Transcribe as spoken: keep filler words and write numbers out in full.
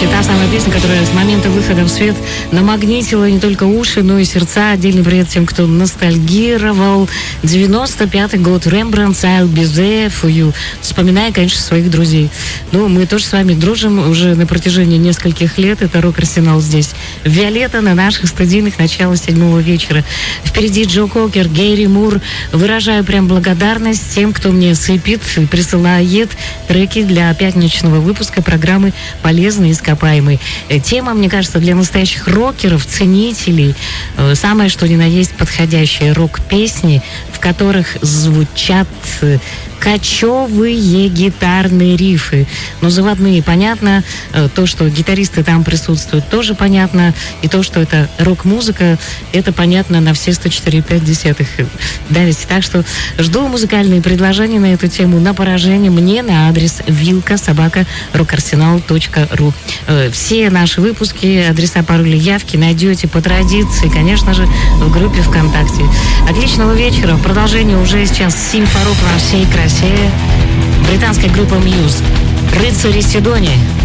Настоящая та самая песня, которая с момента выхода в свет намагнитила не только уши, но и сердца. Отдельный привет тем, кто ностальгировал. девяносто пятый год. Рембрандт, I'll be there for you. Вспоминая, конечно, своих друзей. Ну, мы тоже с вами дружим уже на протяжении нескольких лет. Это рок-арсенал здесь. Виолетта на наших студийных, начало седьмого вечера. Впереди Джо Кокер, Гэри Мур. Выражаю прям благодарность тем, кто мне сыпет, присылает треки для пятничного выпуска программы «Полезный ископаемый». Тема, мне кажется, для настоящих рокеров, ценителей, самое что ни на есть подходящие рок-песни, в которых звучат кочевые гитарные рифы. Но заводные, понятно. То, что гитаристы там присутствуют, тоже понятно. И то, что это рок-музыка, это понятно на все сто четыре и пять десятых. Давите. Так что жду музыкальные предложения на эту тему на поражение мне на адрес вилка собака рокарсенал точка ру. Все наши выпуски, адреса, пароли, явки найдете по традиции, конечно же, в группе ВКонтакте. Отличного вечера. В продолжение уже сейчас симфороп во всей красе. Британская группа Muse. Рыцари Сидонии.